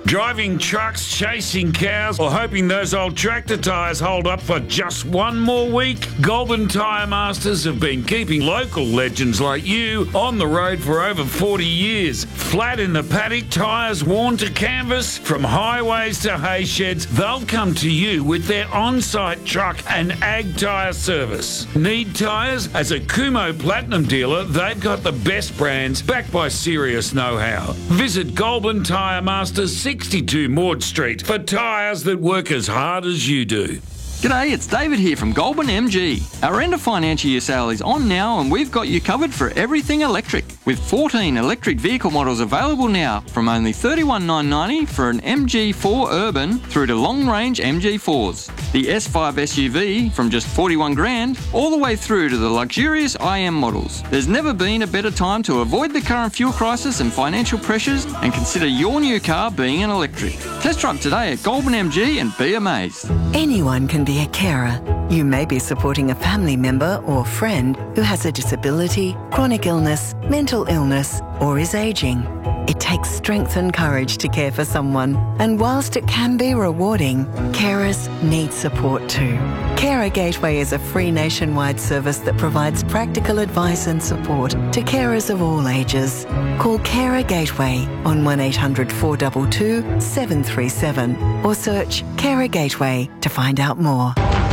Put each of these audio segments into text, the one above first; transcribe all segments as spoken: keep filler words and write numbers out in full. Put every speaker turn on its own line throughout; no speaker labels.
Driving trucks, chasing cows, or hoping those old tractor tyres hold up for just one more week? Goulburn Tyre Masters have been keeping local legends like you on the road for over forty years. Flat in the paddock, tyres worn to canvas, from highways to hay sheds, they'll come to you with their on-site truck and ag tyre service. Need tyres? As a Kumho Platinum dealer, they've got the best brands backed by serious know-how. Visit Goulburn Tyre Masters, sixty-two Maud Street, for tyres that work as hard as you do.
G'day, it's David here from Goulburn M G. Our end of financial year sale is on now and we've got you covered for everything electric. With fourteen electric vehicle models available now from only thirty-one thousand nine hundred ninety dollars for an M G four Urban through to long-range M G fours. The S five S U V from just forty-one grand all the way through to the luxurious I M models. There's never been a better time to avoid the current fuel crisis and financial pressures and consider your new car being an electric. Test drive today at Goulburn M G and be amazed.
Anyone can be a carer. You may be supporting a family member or friend who has a disability, chronic illness, mental illness, or is ageing. It takes strength and courage to care for someone, and whilst it can be rewarding, carers need support too. Carer Gateway is a free nationwide service that provides practical advice and support to carers of all ages. Call Carer Gateway on one eight hundred four two two seven three seven or search Carer Gateway to find out more.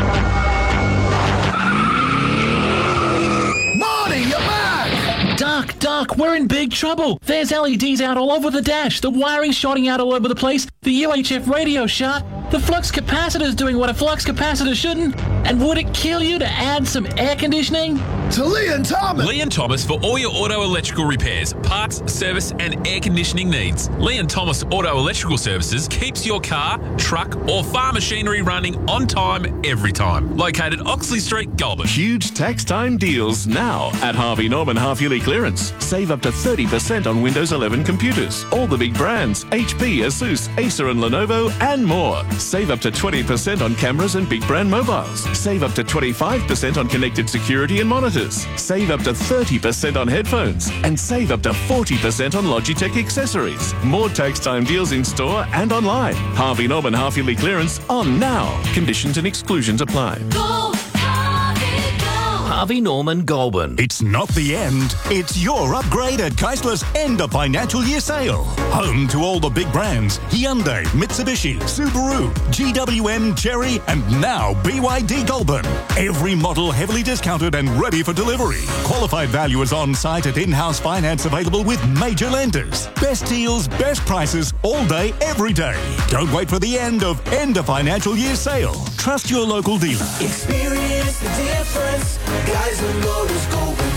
Duck, duck, we're in big trouble. There's L E Ds out all over the dash. The wiring's shorting out all over the place. The U H F radio's shot. The flux capacitor's doing what a flux capacitor shouldn't. And would it kill you to add some air conditioning?
To Lee and Thomas.
Lee and Thomas for all your auto electrical repairs, parts, service and air conditioning needs. Lee and Thomas Auto Electrical Services keeps your car, truck or farm machinery running on time every time. Located Oxley Street, Goulburn.
Huge tax time deals now at Harvey Norman half-yearly clearance. Save up to thirty percent on Windows eleven computers. All the big brands, H P, Asus, Acer and Lenovo and more. Save up to twenty percent on cameras and big brand mobiles. Save up to twenty-five percent on connected security and monitors. Save up to thirty percent on headphones. And save up to forty percent on Logitech accessories. More tax time deals in store and online. Harvey Norman half-yearly clearance on now. Conditions and exclusions apply.
Go, Harvey, go.
Harvey Norman Goulburn.
It's not the end. It's your upgrade at Chrysler's end of financial year sale. Home to all the big brands: Hyundai, Mitsubishi, Subaru, G W M, Chery, and now B Y D Goulburn. Every model heavily discounted and ready for delivery. Qualified valuers on site at in-house finance available with major lenders. Best deals, best prices, all day, every day. Don't wait for the end of end of financial year sale. Trust your local dealer.
Experience the difference. Guys and Motors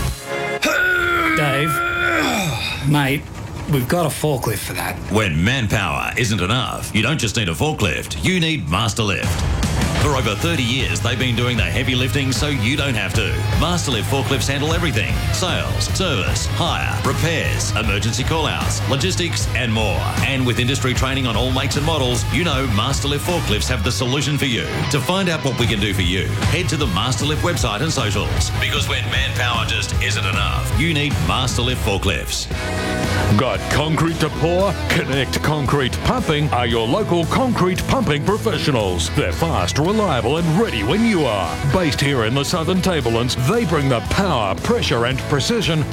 Goulburn.
Dave, mate, we've got a forklift for that.
When manpower isn't enough, you don't just need a forklift, you need Masterlift. For over thirty years, they've been doing the heavy lifting so you don't have to. Masterlift forklifts handle everything: sales, service, hire, repairs, emergency call-outs, logistics, and more. And with industry training on all makes and models, you know Masterlift forklifts have the solution for you. To find out what we can do for you, head to the Masterlift website and socials. Because when manpower just isn't enough, you need Masterlift forklifts.
Got concrete to pour? Connect Concrete Pumping are your local concrete pumping professionals. They're fast, reliable and ready when you are. Based here in the Southern Tablelands, they bring the power, pressure and precision